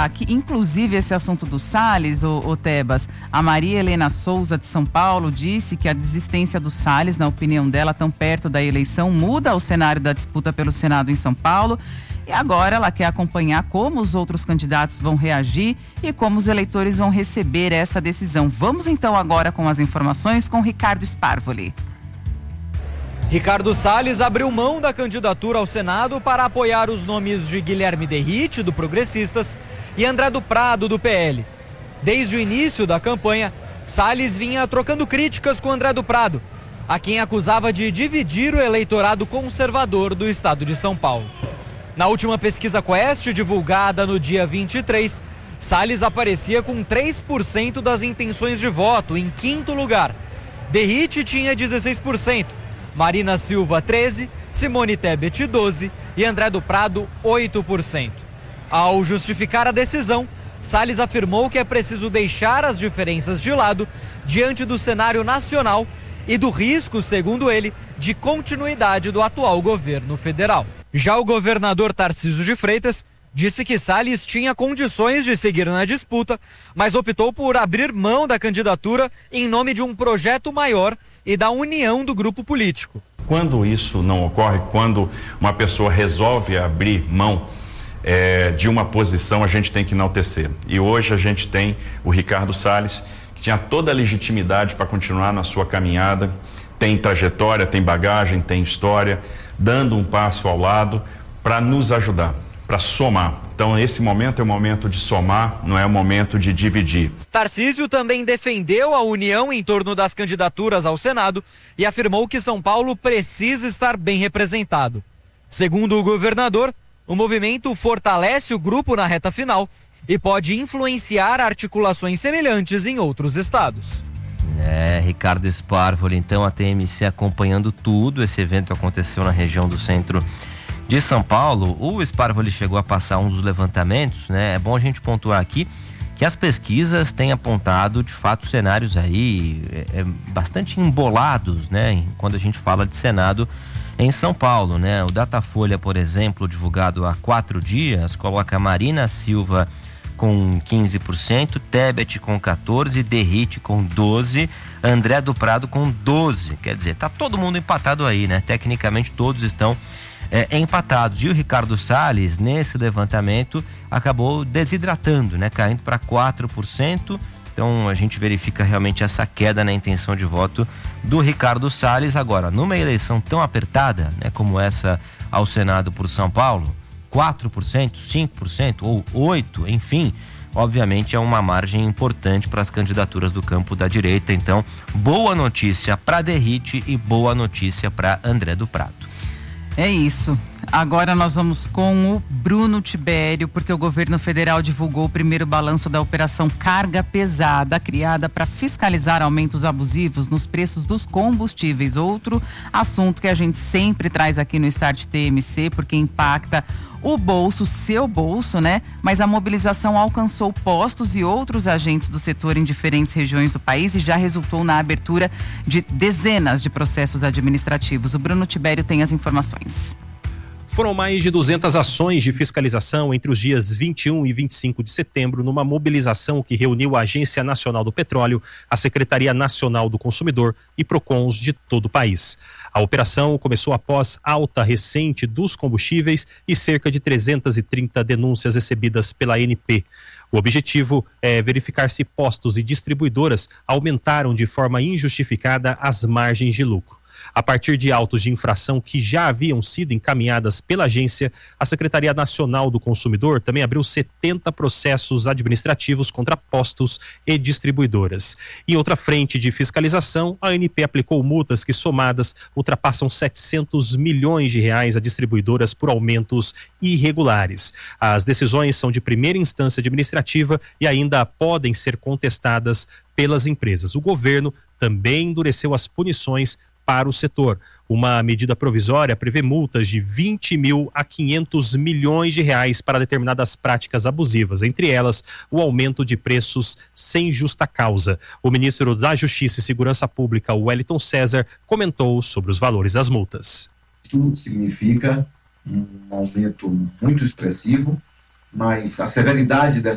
pontuar que, inclusive, esse assunto do Salles, o Tebas, a Maria Helena Souza de São Paulo disse que a desistência do Salles, na opinião dela, tão perto da eleição, muda o cenário da disputa pelo Senado em São Paulo. E agora ela quer acompanhar como os outros candidatos vão reagir e como os eleitores vão receber essa decisão. Vamos então agora com as informações com Ricardo Sparvoli. Ricardo Salles abriu mão da candidatura ao Senado para apoiar os nomes de Guilherme Derrite, do Progressistas, e André do Prado, do PL. Desde o início da campanha, Salles vinha trocando críticas com André do Prado, a quem acusava de dividir o eleitorado conservador do estado de São Paulo. Na última pesquisa Quest, divulgada no dia 23, Salles aparecia com 3% das intenções de voto, em quinto lugar. Derrite tinha 16%, Marina Silva 13%, Simone Tebet 12% e André do Prado 8%. Ao justificar a decisão, Salles afirmou que é preciso deixar as diferenças de lado diante do cenário nacional e do risco, segundo ele, de continuidade do atual governo federal. Já o governador Tarcísio de Freitas disse que Salles tinha condições de seguir na disputa, mas optou por abrir mão da candidatura em nome de um projeto maior e da união do grupo político. Quando isso não ocorre, quando uma pessoa resolve abrir mão de uma posição, a gente tem que enaltecer. E hoje a gente tem o Ricardo Salles, que tinha toda a legitimidade para continuar na sua caminhada, tem trajetória, tem bagagem, tem história, dando um passo ao lado para nos ajudar, para somar. Então esse momento é o momento de somar, não é o momento de dividir. Tarcísio também defendeu a união em torno das candidaturas ao Senado e afirmou que São Paulo precisa estar bem representado. Segundo o governador, o movimento fortalece o grupo na reta final e pode influenciar articulações semelhantes em outros estados. Ricardo Sparvoli, então, a TMC acompanhando tudo. Esse evento aconteceu na região do centro de São Paulo. O Sparvoli chegou a passar um dos levantamentos, né? É bom a gente pontuar aqui que as pesquisas têm apontado, de fato, cenários aí bastante embolados, né? Quando a gente fala de Senado em São Paulo, né? O Datafolha, por exemplo, divulgado há 4 dias, coloca Marina Silva com 15%, Tebet com 14%, Derrite com 12%, André do Prado com 12%. Quer dizer, tá todo mundo empatado aí, né? Tecnicamente todos estão empatados. E o Ricardo Salles, nesse levantamento, acabou desidratando, né? Caindo para 4%. Então a gente verifica realmente essa queda na intenção de voto do Ricardo Salles. Agora, numa eleição tão apertada, né, como essa ao Senado por São Paulo, 4%, 5% ou 8%, enfim, obviamente é uma margem importante para as candidaturas do campo da direita. Então, boa notícia para Derrite e boa notícia para André do Prado. É isso. Agora nós vamos com o Bruno Tibério, porque o governo federal divulgou o primeiro balanço da operação Carga Pesada, criada para fiscalizar aumentos abusivos nos preços dos combustíveis. Outro assunto que a gente sempre traz aqui no Start TMC, porque impacta o bolso, seu bolso, né? Mas a mobilização alcançou postos e outros agentes do setor em diferentes regiões do país e já resultou na abertura de dezenas de processos administrativos. O Bruno Tibério tem as informações. Foram mais de 200 ações de fiscalização entre os dias 21 e 25 de setembro, numa mobilização que reuniu a Agência Nacional do Petróleo, a Secretaria Nacional do Consumidor e PROCONs de todo o país. A operação começou após alta recente dos combustíveis e cerca de 330 denúncias recebidas pela ANP. O objetivo é verificar se postos e distribuidoras aumentaram de forma injustificada as margens de lucro. A partir de autos de infração que já haviam sido encaminhadas pela agência, a Secretaria Nacional do Consumidor também abriu 70 processos administrativos contra postos e distribuidoras. Em outra frente de fiscalização, a ANP aplicou multas que, somadas, ultrapassam 700 milhões de reais a distribuidoras por aumentos irregulares. As decisões são de primeira instância administrativa e ainda podem ser contestadas pelas empresas. O governo também endureceu as punições para o setor. Uma medida provisória prevê multas de 20 mil a 500 milhões de reais para determinadas práticas abusivas, entre elas o aumento de preços sem justa causa. O ministro da Justiça e Segurança Pública, Wellington César, comentou sobre os valores das multas. Isso significa um aumento muito expressivo, mas a severidade dessa